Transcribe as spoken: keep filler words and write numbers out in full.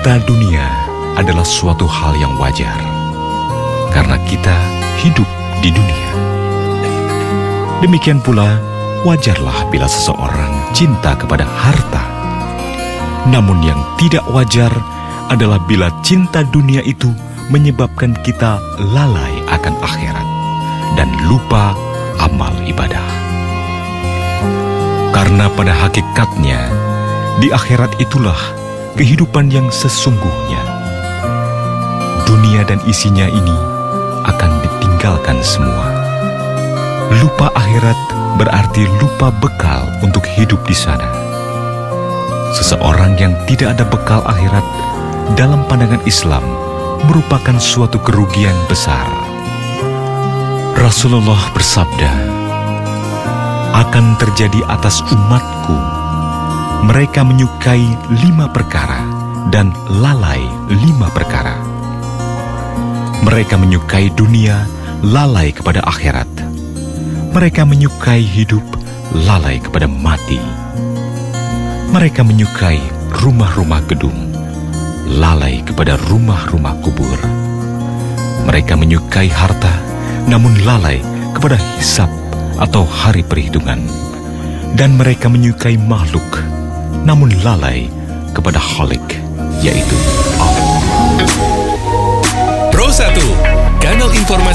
Cinta dunia adalah suatu hal yang wajar, karena kita hidup di dunia. Demikian pula, wajarlah bila seseorang cinta kepada harta. Namun yang tidak wajar adalah bila cinta dunia itu menyebabkan kita lalai akan akhirat dan lupa amal ibadah. Karena pada hakikatnya, di akhirat itulah kehidupan yang sesungguhnya. Dunia dan isinya ini akan ditinggalkan semua. Lupa akhirat berarti lupa bekal untuk hidup di sana. Seseorang yang tidak ada bekal akhirat dalam pandangan Islam merupakan suatu kerugian besar. Rasulullah bersabda, "Akan terjadi atas umatku, mereka menyukai lima perkara dan lalai lima perkara. Mereka menyukai dunia, lalai kepada akhirat. Mereka menyukai hidup, lalai kepada mati. Mereka menyukai rumah-rumah gedung, lalai kepada rumah-rumah kubur. Mereka menyukai harta, namun lalai kepada hisab atau hari perhitungan. Dan mereka menyukai makhluk, namun lalai kepada Khalik, yaitu Allah." Pro satu, kanal informasi